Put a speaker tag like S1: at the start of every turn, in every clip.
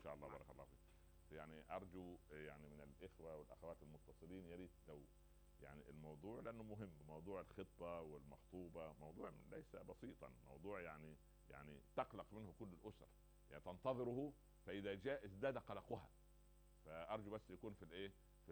S1: شاء الله بارك الله فيك. يعني ارجو يعني من الاخوه والاخوات المتصلين يا ريت لو يعني الموضوع لانه مهم، موضوع الخطبه والمخطوبه موضوع ليس بسيطا، موضوع يعني تقلق منه كل الاسر، يعني تنتظره، فاذا جاء ازداد قلقها. فارجو بس يكون في الايه،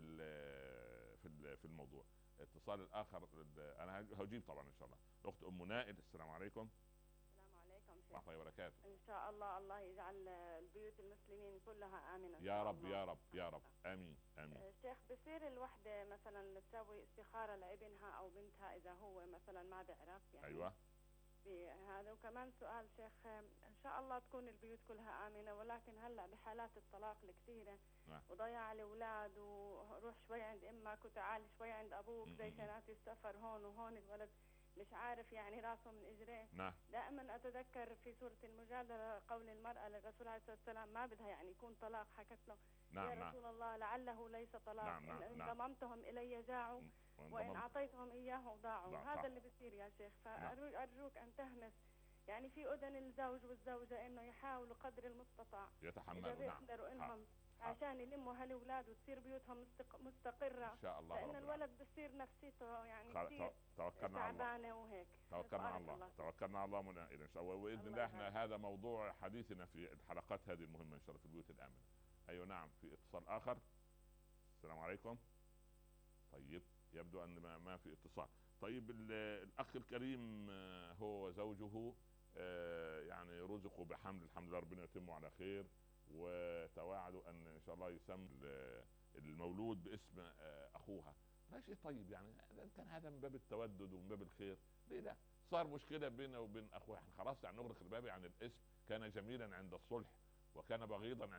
S1: في الموضوع. اتصال الاخر انا هجيب طبعا ان شاء الله. الاخت ام نائل، السلام عليكم.
S2: السلام عليكم شيخ.
S1: ورحمه الله وبركاته.
S2: ان شاء الله الله يجعل البيوت المسلمين كلها امنه ان
S1: يا
S2: شاء
S1: رب
S2: الله.
S1: يا رب يا رب، امين امين.
S2: شيخ، بصير الوحده مثلا تسوي استخاره لابنها او بنتها اذا هو مثلا ما بيعرف يعني؟
S1: ايوه.
S2: هذا. وكمان سؤال شيخ، ان شاء الله تكون البيوت كلها امنه، ولكن هلا بحالات الطلاق الكثيره وضياع الاولاد وروح شوي عند امك وتعال شوي عند ابوك، زي كانت السفر هون وهون، الولد مش عارف يعني راسه من اجريه. دائما اتذكر في سوره المجادله قول المراه للرسول عليه الصلاه والسلام ما بدها يعني يكون طلاق، حكت له يا رسول الله لعله ليس طلاق، ان ضممتهم الي جاعوا وان اعطيتهم اياه ضاعوا. هذا اللي بصير يا شيخ. فارجوك ان تهمس يعني في اذن الزوج والزوجه انه يحاولوا قدر المستطاع
S1: يتحملوا،
S2: اذا بيقدروا انهم عشان يلموا هالاولاد وتصير بيوتهم مستقره
S1: ان شاء الله.
S2: لان الولد بصير نفسيته يعني كثير
S1: توكلنا على الله
S2: تعبانه وهيك.
S1: توكلنا على الله، توكلنا على الله منائل ان شاء الله. واذن الله احنا هذا موضوع حديثنا في الحلقات هذه المهمه ان شاء الله في البيوت الامنه. ايوه نعم. في اتصال اخر. السلام عليكم. طيب يبدو ان ما في اتصال. طيب الاخ الكريم هو وزوجه يعني رزقوا بحمل، الحمد لله ربنا يتمه على خير، وتواعدوا ان شاء الله يسمى المولود باسم اخوها. لا شيء طيب يعني، كان هذا من باب التودد ومن باب الخير. ليه لا؟ صار مشكله بينه وبين اخوها، خلاص يعني نغلق الباب عن الاسم. كان جميلا عند الصلح وكان بغيضا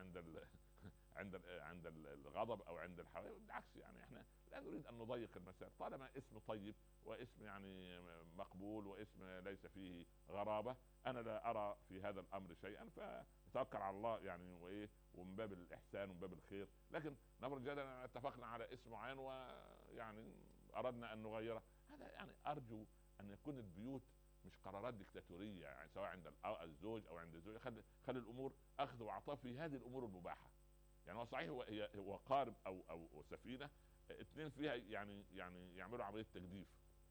S1: عند الغضب او عند الحوادث. بالعكس يعني احنا لا نريد ان نضيق المسائل طالما اسم طيب واسم يعني مقبول واسم ليس فيه غرابه. انا لا ارى في هذا الامر شيئا، فتوكل على الله يعني وايه، ومن باب الاحسان ومن باب الخير. لكن نفرض جدلا اتفقنا على اسم معين ويعني اردنا ان نغيره، هذا يعني ارجو ان يكون البيوت مش قرارات ديكتاتوريه، يعني سواء عند الزوج او عند الزوجه. خلي الامور اخذ وعطاء في هذه الامور المباحه. يعني هو صحيح هو قارب او سفينه اثنين فيها يعني يعملوا عمليه تجديف،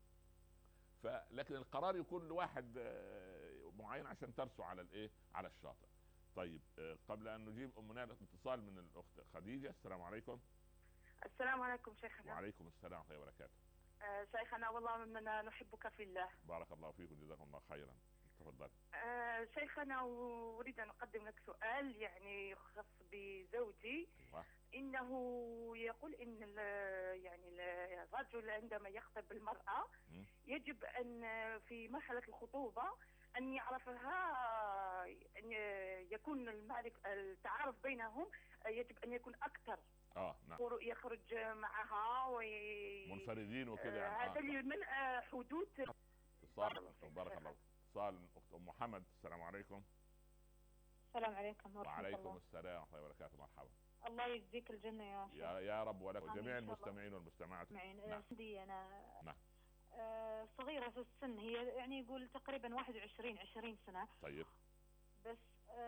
S1: لكن القرار يكون لواحد معين عشان ترسو على الايه، على الشاطئ. طيب قبل ان نجيب امنا الاتصال من الاخت خديجه. السلام عليكم.
S3: السلام عليكم شيخنا.
S1: وعليكم السلام ورحمه الله وبركاته.
S3: شيخنا والله منا نحبك في الله.
S1: بارك الله فيكم، جزاكم الله خيرا. تفضل.
S3: شيخنا، اريد ان اقدم لك سؤال يعني يخص بزوجي. انه يقول ان يعني الرجل عندما يخطب المرأة يجب ان في مرحلة الخطوبة ان يعرفها، ان يكون التعارف بينهم يجب ان يكون اكثر.
S1: نعم.
S3: يخرج معها
S1: منفردين وكده يعني.
S3: هذا من حدود.
S1: اتصال. بارك الله. اتصال من اخت ام محمد. السلام عليكم.
S4: السلام عليكم ورحمة الله.
S1: وعليكم السلام ورحمة الله وبركاته. مرحبا.
S4: الله يجزيك الجنة يا شيخ.
S1: يا رب ولك وجميع المستمعين والمستمعات.
S4: عندي انا
S1: نعم.
S4: صغيرة في السن، هي يعني يقول تقريبا 20 سنة.
S1: طيب.
S4: بس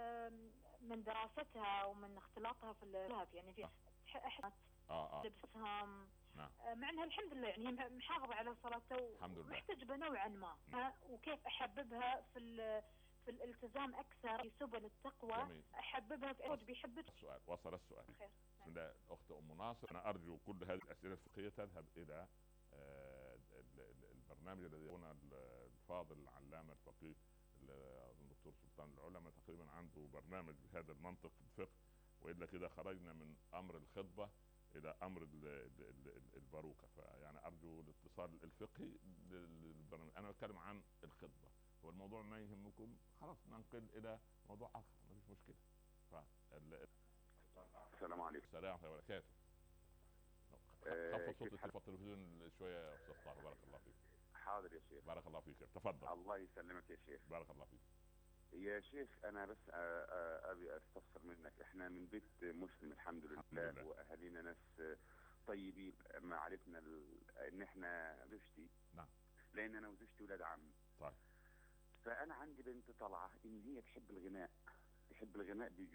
S4: من دراستها ومن اختلاطها في اللهب يعني في احسن لبسهم. مع انها الحمد لله يعني محافظة على صلاتها ومحتجبة نوعا ما. وكيف احببها في الالتزام اكثر في سبل التقوى.
S1: جميل.
S4: احببها في زوج بيحبك.
S1: السؤال وصل. السؤال
S4: بخير.
S1: بسم الله. الاخت ام ناصر، انا ارجو كل هذه الاسئله الفقهيه تذهب الى البرنامج الذي يكون الفاضل العلامه الفقيه الدكتور سلطان العلماء تقريبا عنده برنامج بهذا المنطق الفقه، والا كده خرجنا من امر الخطبه الى امر الباروكه. فيعني ارجو الاتصال الفقهي للبرنامج. انا بتكلم عن الخطبه، والموضوع ما يهمكم خلاص ننقل الى موضوع اخر، ما فيش مشكله.
S5: السلام عليكم.
S1: السلام ورحمه الله وبركاته. خفض صوت التلفزيون شويه يا استاذ طارق. بارك الله فيك.
S5: حاضر يا شيخ.
S1: بارك الله فيك. تفضل.
S5: الله يسلمك يا شيخ.
S1: بارك الله فيك.
S5: يا شيخ انا بس ابي استفسر منك. احنا من بيت مسلم الحمد لله واهالينا ناس طيبين. ما عرفنا ان احنا زوجتي.
S1: نعم.
S5: لان انا وزوجتي ولاد عم.
S1: طيب.
S5: فانا عندي بنت طالعه ان هي تحب الغناء